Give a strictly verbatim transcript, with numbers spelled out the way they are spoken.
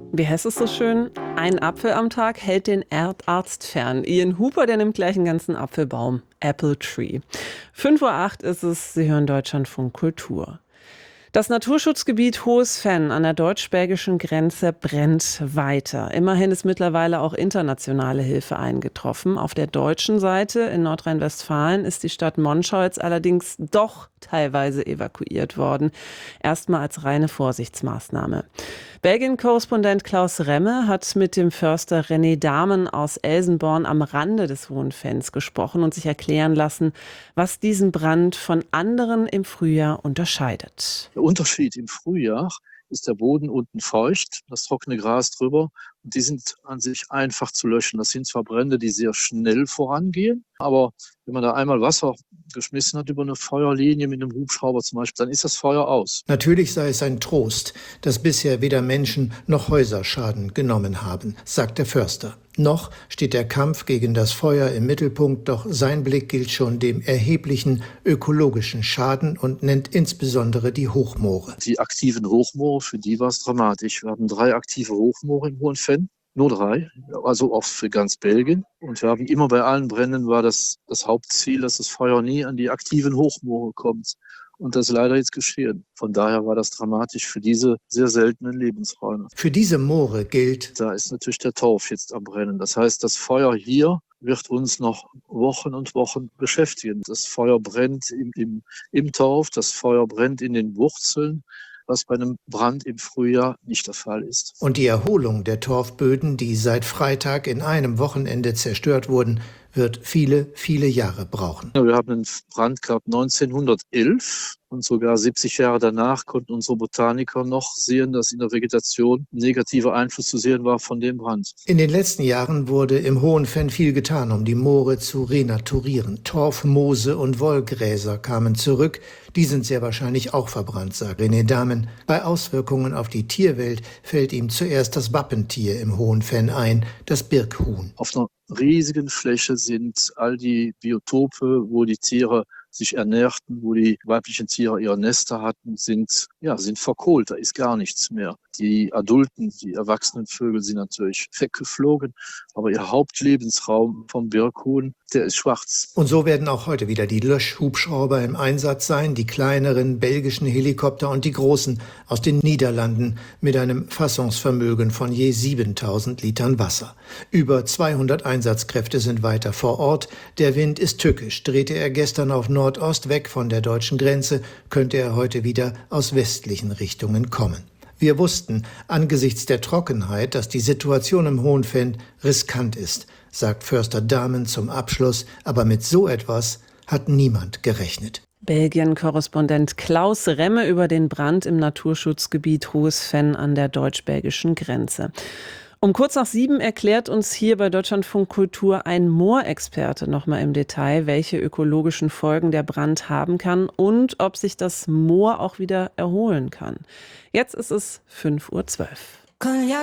Wie heißt es so schön? Ein Apfel am Tag hält den Erdarzt fern. Ian Hooper, der nimmt gleich einen ganzen Apfelbaum. Apple Tree. fünf Uhr acht ist es, Sie hören Deutschlandfunk Kultur. Das Naturschutzgebiet Hohes Venn an der deutsch-belgischen Grenze brennt weiter. Immerhin ist mittlerweile auch internationale Hilfe eingetroffen. Auf der deutschen Seite in Nordrhein-Westfalen ist die Stadt Monschau allerdings doch teilweise evakuiert worden. Erstmal als reine Vorsichtsmaßnahme. Belgien-Korrespondent Klaus Remme hat mit dem Förster René Damen aus Elsenborn am Rande des Hohen Venns gesprochen und sich erklären lassen, was diesen Brand von anderen im Frühjahr unterscheidet. Der Unterschied im Frühjahr ist der Boden unten feucht, das trockene Gras drüber. Und die sind an sich einfach zu löschen. Das sind zwar Brände, die sehr schnell vorangehen, aber wenn man da einmal Wasser geschmissen hat über eine Feuerlinie mit einem Hubschrauber zum Beispiel, dann ist das Feuer aus. Natürlich sei es ein Trost, dass bisher weder Menschen noch Häuser Schaden genommen haben, sagt der Förster. Noch steht der Kampf gegen das Feuer im Mittelpunkt, doch sein Blick gilt schon dem erheblichen ökologischen Schaden und nennt insbesondere die Hochmoore. Die aktiven Hochmoore, für die war es dramatisch. Wir haben drei aktive Hochmoore im Hohen Venn. Nur drei, also auch für ganz Belgien. Und wir haben immer bei allen Bränden war das das Hauptziel, dass das Feuer nie an die aktiven Hochmoore kommt. Und das ist leider jetzt geschehen. Von daher war das dramatisch für diese sehr seltenen Lebensräume. Für diese Moore gilt: Da ist natürlich der Torf jetzt am Brennen. Das heißt, das Feuer hier wird uns noch Wochen und Wochen beschäftigen. Das Feuer brennt im, im, im Torf, das Feuer brennt in den Wurzeln, was bei einem Brand im Frühjahr nicht der Fall ist. Und die Erholung der Torfböden, die seit Freitag in einem Wochenende zerstört wurden, wird viele, viele Jahre brauchen. Wir haben einen Brand gehabt neunzehnhundertelf und sogar siebzig Jahre danach konnten unsere Botaniker noch sehen, dass in der Vegetation ein negativer Einfluss zu sehen war von dem Brand. In den letzten Jahren wurde im Hohen Venn viel getan, um die Moore zu renaturieren. Torf, Moose und Wollgräser kamen zurück. Die sind sehr wahrscheinlich auch verbrannt, sagt René Damen. Bei Auswirkungen auf die Tierwelt fällt ihm zuerst das Wappentier im Hohen Venn ein, das Birkhuhn. Auf einer riesigen Fläche sind all die Biotope, wo die Tiere sich ernährten, wo die weiblichen Tiere ihre Nester hatten, sind, ja, sind verkohlt. Da ist gar nichts mehr. Die adulten, die erwachsenen Vögel sind natürlich weggeflogen, aber ihr Hauptlebensraum vom Birkhuhn, der ist schwarz. Und so werden auch heute wieder die Löschhubschrauber im Einsatz sein, die kleineren belgischen Helikopter und die großen aus den Niederlanden mit einem Fassungsvermögen von je siebentausend Litern Wasser. Über zweihundert Einsatzkräfte sind weiter vor Ort. Der Wind ist tückisch. Drehte er gestern auf Nordost weg von der deutschen Grenze, könnte er heute wieder aus westlichen Richtungen kommen. Wir wussten angesichts der Trockenheit, dass die Situation im Hohen Venn riskant ist, sagt Förster Damen zum Abschluss, aber mit so etwas hat niemand gerechnet. Belgien-Korrespondent Klaus Remme über den Brand im Naturschutzgebiet Hohes Venn an der deutsch-belgischen Grenze. Um kurz nach sieben erklärt uns hier bei Deutschlandfunk Kultur ein Moorexperte nochmal im Detail, welche ökologischen Folgen der Brand haben kann und ob sich das Moor auch wieder erholen kann. Jetzt ist es fünf Uhr zwölf.